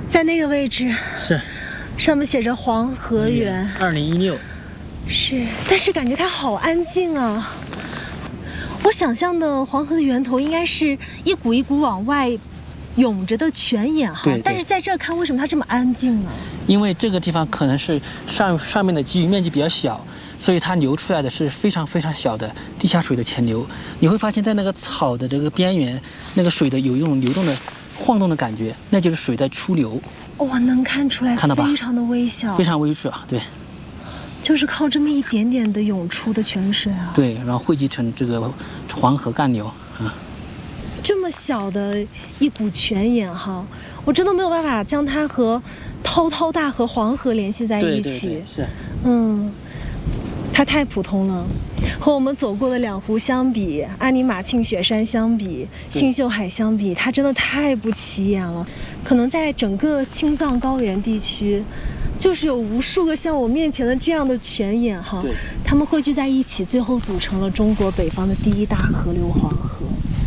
在那个位置是， 上面写着黄河源 2016。 是，但是感觉它好安静啊。我想象的黄河的源头应该是一股一股往外涌着的泉眼哈， 对， 但是在这看为什么它这么安静呢？ 因为这个地方可能是上面的给予面积比较小，所以它流出来的是非常非常小的地下水的潜流。你会发现在那个草的这个边缘，那个水的有一种流动的晃动的感觉，那就是水在出流。 哇，能看出来， 看到吧？ 非常的微小， 非常微小，对。 就是靠这么一点点的涌出的泉水啊。 对，然后汇集成这个黄河干流啊。 这么小的一股泉眼哈，我真的没有办法将它和滔滔大河黄河联系在一起。 对，是。 它太普通了，和我们走过的两湖相比，安尼玛沁雪山相比，新秀海相比，它真的太不起眼了。可能在整个青藏高原地区，就是有无数个像我面前的这样的泉眼哈，它们汇聚在一起，最后组成了中国北方的第一大河流黄河。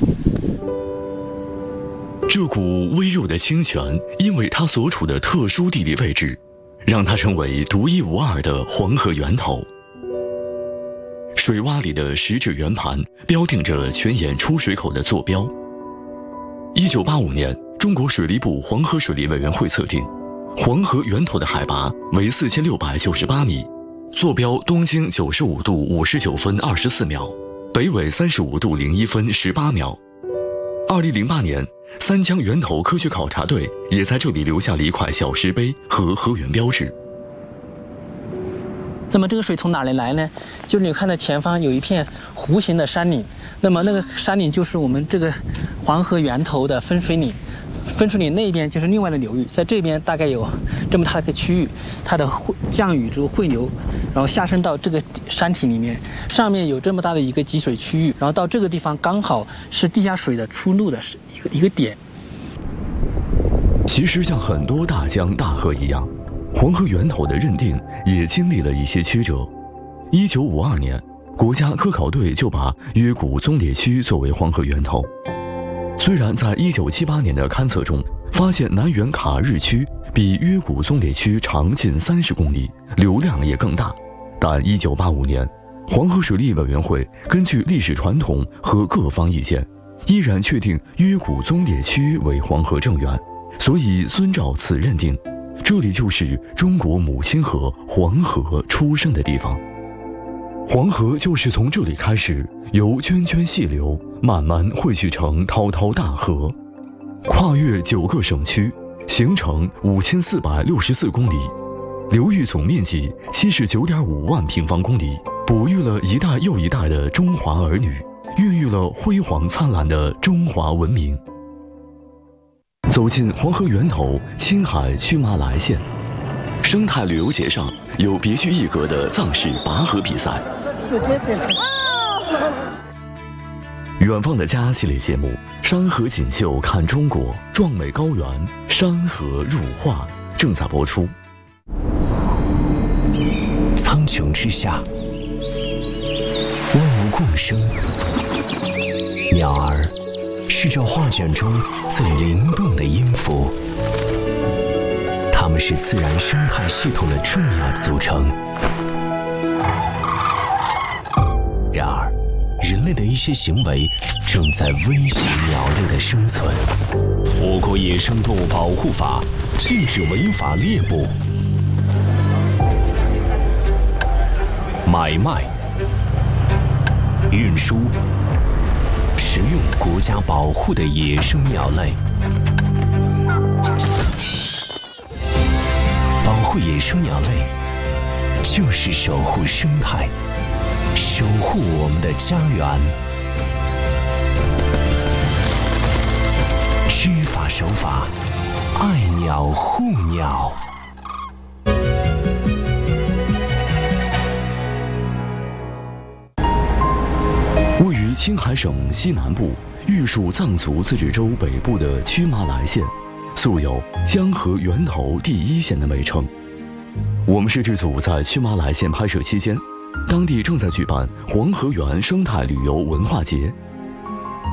这股微弱的清泉，因为它所处的特殊地理位置，让它成为独一无二的黄河源头。水洼里的石质圆盘标定着泉眼出水口的坐标。1985年，中国水利部黄河水利委员会测定，黄河源头的海拔为4698米，坐标东经95度59分24秒，北纬35度01分18秒。2008年，三江源头科学考察队也在这里留下了一块小石碑和河源标志。 那么这个水从哪里来呢？就是你看到前方有一片弧形的山岭，那么那个山岭就是我们这个黄河源头的分水岭。分水岭那边就是另外的流域，在这边大概有这么大的一个区域，它的降雨之后汇流，然后下渗到这个山体里面，上面有这么大的一个集水区域，然后到这个地方刚好是地下水的出路的一个点。 其实像很多大江大河一样，黄河源头的认定也经历了一些曲折。1952年，国家科考队就把约谷宗烈区作为黄河源头。虽然在1978年的勘测中发现南源卡日区比约谷宗烈区长近30公里，流量也更大，但1985年，黄河水利委员会根据历史传统和各方意见，依然确定约谷宗烈区为黄河正源，所以遵照此认定，这里就是中国母亲河黄河出生的地方。黄河就是从这里开始，由涓涓细流慢慢汇聚成滔滔大河，跨越9个省区，形成5464公里，流域总面积79.5万平方公里，哺育了一代又一代的中华儿女，孕育了辉煌灿烂的中华文明。走进黄河源头青海曲马来县，生态旅游节上有别具一格的藏式拔河比赛。远方的家系列节目《山河锦绣看中国》，壮美高原，山河入画正在播出。 苍穹之下，万物共生，鸟儿是这画卷中最灵动的音符，它们是自然生态系统的重要组成。然而，人类的一些行为正在威胁鸟类的生存。我国野生动物保护法禁止违法猎捕、买卖、运输、食用国家保护的野生鸟类。保护野生鸟类，就是守护生态，守护我们的家园。知法守法，爱鸟护鸟。 位于青海省西南部、玉树藏族自治州北部的曲马来县，素有江河源头第一县的美称。我们摄制组在曲马来县拍摄期间，当地正在举办黄河源生态旅游文化节，